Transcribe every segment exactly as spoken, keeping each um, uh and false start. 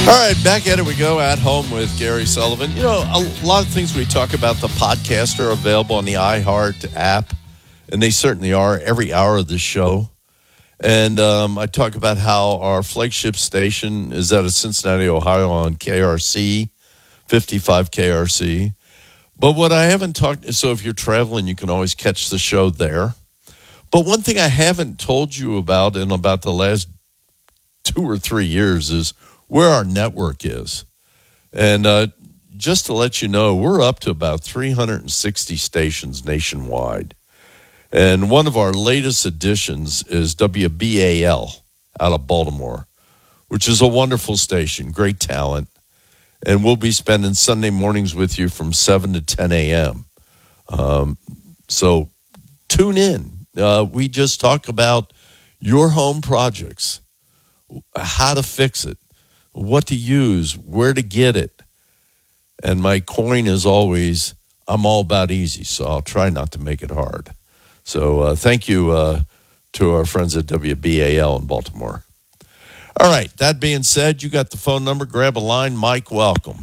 right, back at it we go, At Home with Gary Sullivan. You know, a lot of things we talk about the podcast are available on the iHeart app, and they certainly are every hour of the show. And um, I talk about how our flagship station is out of Cincinnati, Ohio on K R C, fifty-five K R C. But what I haven't talked, so if you're traveling, you can always catch the show there. But one thing I haven't told you about in about the last two or three years is where our network is. And uh, just to let you know, we're up to about three hundred sixty stations nationwide. And one of our latest additions is W B A L out of Baltimore, which is a wonderful station, great talent. And we'll be spending Sunday mornings with you from seven to ten a.m. Um, so tune in. Uh, we just talk about your home projects, how to fix it, what to use, where to get it. And my coin is always, I'm all about easy, so I'll try not to make it hard. So uh, thank you uh, to our friends at W B A L in Baltimore. All right, that being said, you got the phone number. Grab a line. Mike, welcome.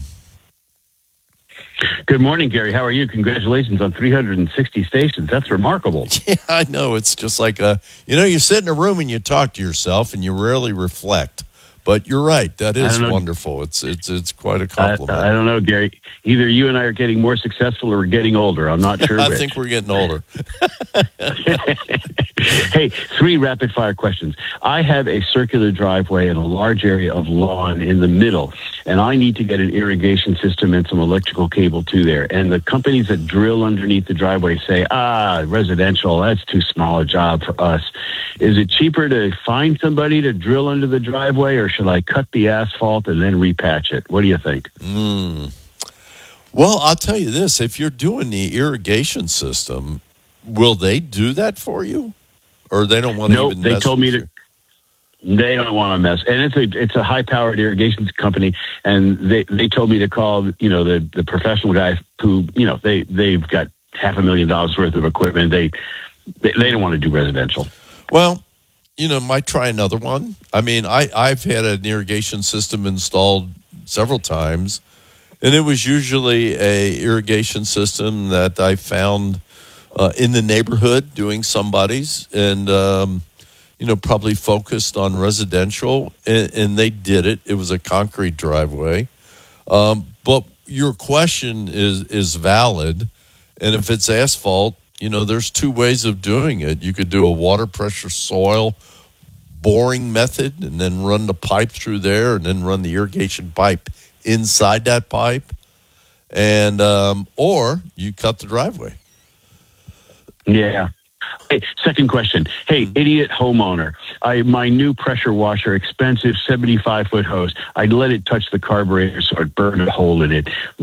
Good morning, Gary. How are you? Congratulations on three hundred sixty stations. That's remarkable. Yeah, I know. It's just like, a, you know, you sit in a room and you talk to yourself and you rarely reflect. But you're right. That is wonderful. It's it's it's quite a compliment. I, I don't know, Gary. Either you and I are getting more successful or we're getting older. I'm not sure I which. think we're getting older. Hey, three rapid-fire questions. I have a circular driveway and a large area of lawn in the middle, and I need to get an irrigation system and some electrical cable to there. And the companies that drill underneath the driveway say, ah, residential, that's too small a job for us. Is it cheaper to find somebody to drill under the driveway, or should I cut the asphalt and then repatch it? What do you think? Mm. Well, I'll tell you this. If you're doing the irrigation system, will they do that for you? Or they don't want to nope, even they mess told me with to. You? They don't want to mess. And it's a it's a high-powered irrigation company, and they, they told me to call, you know, the, the professional guys who, you know, they, they've got half a million dollars worth of equipment. They, they, they don't want to do residential. Well, you know, might try another one. I mean, I, I've had an irrigation system installed several times, and it was usually a irrigation system that I found uh, in the neighborhood doing somebody's, and, um, you know, probably focused on residential, and, and they did it. It was a concrete driveway. Um, but your question is, is valid, and if it's asphalt, you know, there's two ways of doing it. You could do a water pressure soil boring method and then run the pipe through there and then run the irrigation pipe inside that pipe. And, um, or you cut the driveway. Yeah. Hey, second question. Hey, mm-hmm. Idiot homeowner. I my new pressure washer, expensive seventy-five foot hose. I let it touch the carburetor so it burned a hole in it.